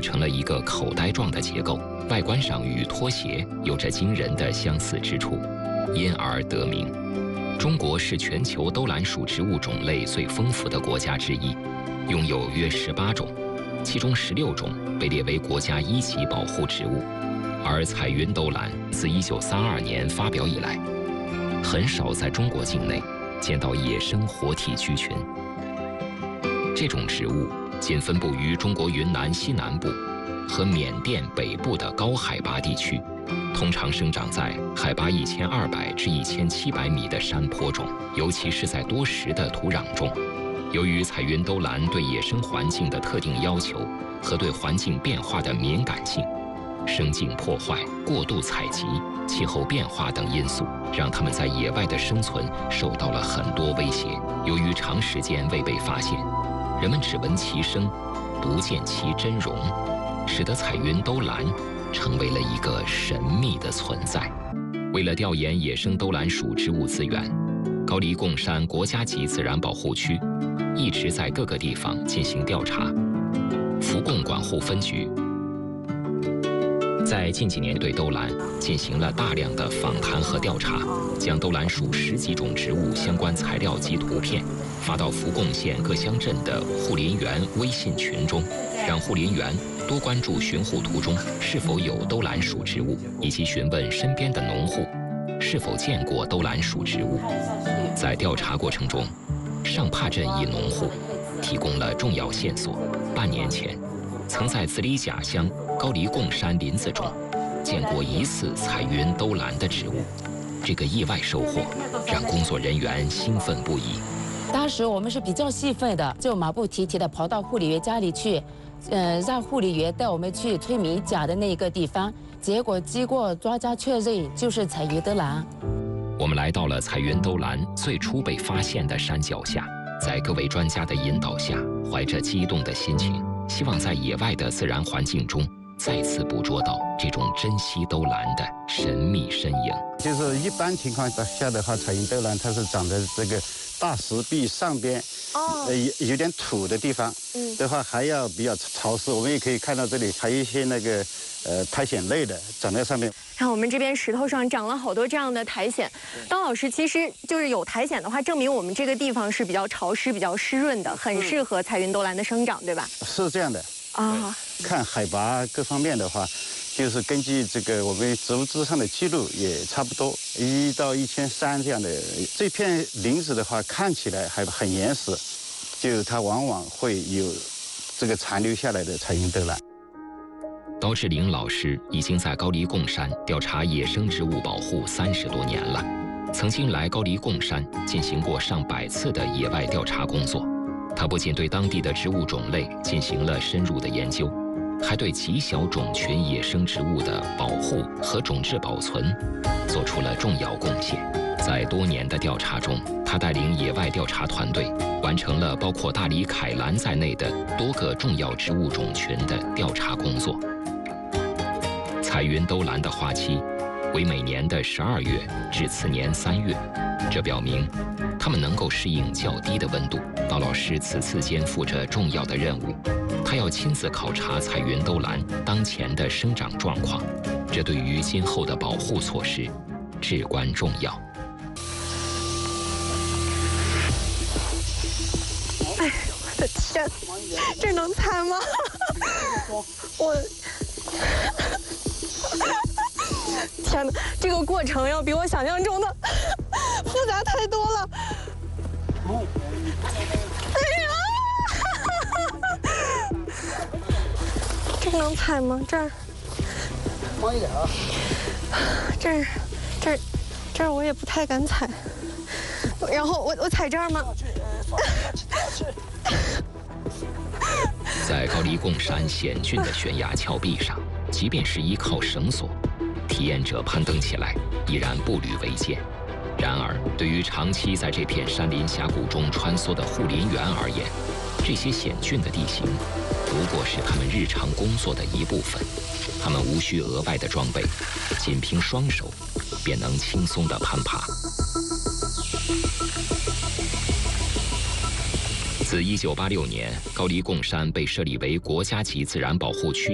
成了一个口袋状的结构，外观上与拖鞋有着惊人的相似之处，因而得名。中国是全球兜栏属植物种类最丰富的国家之一，拥有约18种，其中16种被列为国家1级保护植物。而彩云兜栏自1932年发表以来，很少在中国境内见到野生活体居群。这种植物仅分布于中国云南西南部和缅甸北部的高海拔地区，通常生长在海拔1200至1700米的山坡中，尤其是在多石的土壤中。由于彩云兜栏对野生环境的特定要求和对环境变化的敏感性，生境破坏、过度采集、气候变化等因素，让它们在野外的生存受到了很多威胁。由于长时间未被发现，人们只闻其声，不见其真容，使得彩云兜栏成为了一个神秘的存在。为了调研野生兜栏属植物资源，高黎贡山国家级自然保护区一直在各个地方进行调查。福贡管护分局在近几年对兜栏进行了大量的访谈和调查，将兜栏属10几种植物相关材料及图片发到福贡县各乡镇的护林员微信群中，让护林员多关注巡护途中是否有兜栏属植物，以及询问身边的农户是否见过兜栏属植物。在调查过程中，上帕镇一农户提供了重要线索：半年前曾在子里甲乡高黎贡山林子中见过疑似彩云兜栏的植物。这个意外收获让工作人员兴奋不已。 当时我们是比较兴奋的，就马不停蹄地跑到护理员家里去，让护理员带我们去村民讲的那个地方。结果经过专家确认，就是彩云兜栏。 我们来到了彩云兜栏最初被发现的山脚下，在各位专家的引导下，怀着激动的心情，希望在野外的自然环境中再次捕捉到这种珍稀兜栏的神秘身影。 就是一般情况下的话，彩云兜栏它是长在这个大石壁上边，有点土的地方，的话还要比较潮湿。我们也可以看到这里还有一些那个苔藓类的长在上面。 看我们这边石头上长了好多这样的苔藓。刀老师，其实就是有苔藓的话，证明我们这个地方是比较潮湿、比较湿润的，很适合彩云兜栏的生长，对吧？ 是这样的啊。 看海拔各方面的话，就是根据这个我们植物志上的记录也差不多1到1300这样的。这片林子的话，看起来还很原始，就它往往会有这个残留下来的彩云兜栏。 刀志玲老师已经在高黎贡山调查野生植物保护30多年了，曾经来高黎贡山进行过上百次的野外调查工作。他不仅对当地的植物种类进行了深入的研究，还对极小种群野生植物的保护和种质保存做出了重要贡献。在多年的调查中，他带领野外调查团队完成了包括大理凯兰在内的多个重要植物种群的调查工作。彩云兜栏的花期为每年的12月至次年3月，这表明它们能够适应较低的温度。刀老师此次肩负着重要的任务，他要亲自考察彩云兜栏当前的生长状况，这对于今后的保护措施至关重要。 哎，我的天，这能采吗？我。天哪，这个过程要比我想象中的复杂太多了。哎呀，这能采吗？这儿， 慢一点啊。 这儿我也不太敢采。然后我采这儿吗？ 在高黎贡山险峻的悬崖峭壁上，即便是依靠绳索，体验者攀登起来依然步履维艰。然而，对于长期在这片山林峡谷中穿梭的护林员而言，这些险峻的地形不过是他们日常工作的一部分。他们无需额外的装备，仅凭双手便能轻松地攀爬。自1986年高黎贡山被设立为国家级自然保护区